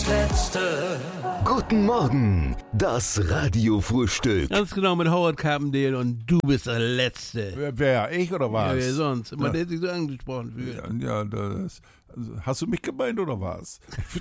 das Letzte. Guten Morgen, das Radiofrühstück. Ganz genau, mit Howard Carpendale und du bist der Letzte. Wer, ich oder was? Ja, wer sonst? Immer der sich so angesprochen fühlt. Ja, hast du mich gemeint oder was?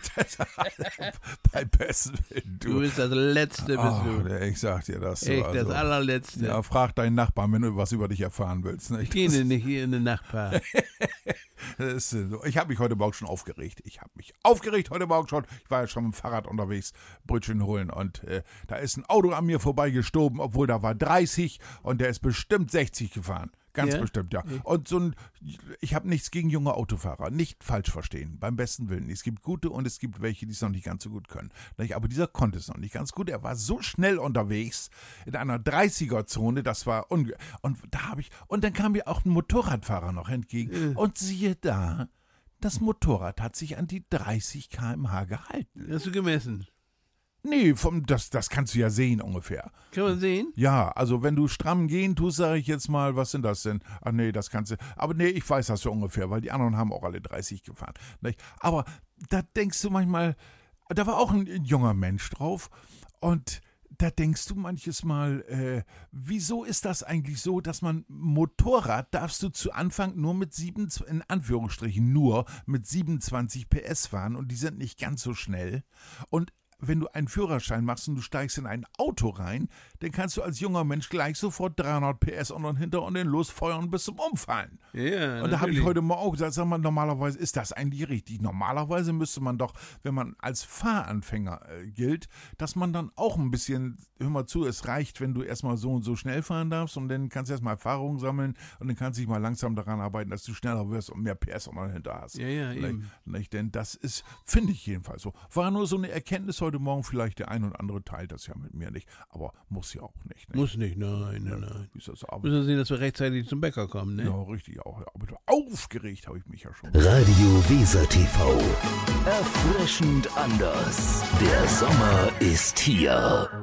Bei besten Willen, Du bist das Letzte, bist du. Ich sag dir das. Echt, das allerletzte. Ja, frag deinen Nachbarn, wenn du was über dich erfahren willst. Ne? Ich gehe nicht hier in den Nachbar. Ich habe mich heute Morgen schon aufgeregt. Ich war ja schon mit dem Fahrrad unterwegs, Brötchen holen und da ist ein Auto an mir vorbeigestoben, obwohl da war 30 und der ist bestimmt 60 gefahren. Ganz bestimmt, ja. Und ich habe nichts gegen junge Autofahrer. Nicht falsch verstehen, beim besten Willen. Es gibt gute und es gibt welche, die es noch nicht ganz so gut können. Aber dieser konnte es noch nicht ganz gut. Er war so schnell unterwegs in einer 30er-Zone, das war und dann kam mir auch ein Motorradfahrer noch entgegen. Und siehe da, das Motorrad hat sich an die 30 km/h gehalten. Hast du gemessen? Nee, das kannst du ja sehen ungefähr. Kann man sehen? Ja, also wenn du stramm gehen tust, sage ich jetzt mal, was sind das denn? Ach nee, das kannst du. Aber nee, ich weiß das so ungefähr, weil die anderen haben auch alle 30 gefahren. Aber da denkst du manchmal, da war auch ein junger Mensch drauf und da denkst du manches Mal, wieso ist das eigentlich so, dass man Motorrad darfst du zu Anfang nur mit 27 PS fahren und die sind nicht ganz so schnell und wenn du einen Führerschein machst und du steigst in ein Auto rein, dann kannst du als junger Mensch gleich sofort 300 PS und dann hinter und dann losfeuern bis zum Umfallen. Ja, und da habe ich heute mal auch gesagt, sag mal, normalerweise ist das eigentlich richtig. Normalerweise müsste man doch, wenn man als Fahranfänger gilt, dass man dann auch ein bisschen, hör mal zu, es reicht, wenn du erstmal so und so schnell fahren darfst und dann kannst du erstmal Erfahrung sammeln und dann kannst du dich mal langsam daran arbeiten, dass du schneller wirst und mehr PS und dann hinter hast. Ja, eben. Denn das ist, finde ich jedenfalls so. War nur so eine Erkenntnis heute Morgen, vielleicht der ein und andere teilt das ja mit mir nicht, aber muss ja auch nicht. Ne? Muss nicht, nein. Wie ist das Müssen wir sehen, dass wir rechtzeitig zum Bäcker kommen, ne? Ja, richtig auch. Aber aufgeregt habe ich mich ja schon. Radio Weser TV. Erfrischend anders. Der Sommer ist hier.